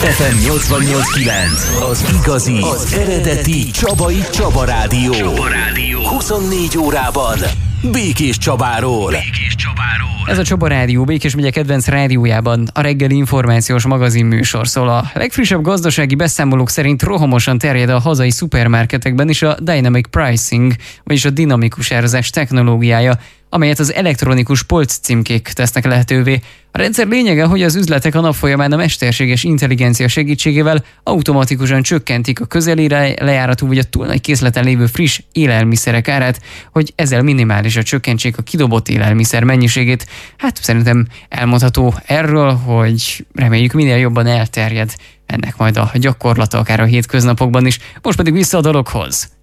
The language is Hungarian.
FM 88.9, az igazi, az eredeti Csabai Csaba Rádió. 24 órában Békés Csabáról. Ez a Csaba Rádió, Békés megye kedvenc rádiójában a reggeli információs magazin műsor szól. A legfrissebb gazdasági beszámolók szerint rohamosan terjed a hazai szupermarketekben is a dynamic pricing, vagyis a dinamikus árazás technológiája, amelyet az elektronikus polccímkék tesznek lehetővé. A rendszer lényege, hogy az üzletek a nap folyamán a mesterséges intelligencia segítségével automatikusan csökkentik a közeli lejáratú vagy a túl nagy készleten lévő friss élelmiszerek árát, hogy ezzel minimálisra csökkentsék a kidobott élelmiszer mennyiségét. Hát szerintem elmondható erről, hogy reméljük minél jobban elterjed ennek majd a gyakorlata, akár a hétköznapokban is. Most pedig vissza a dologhoz.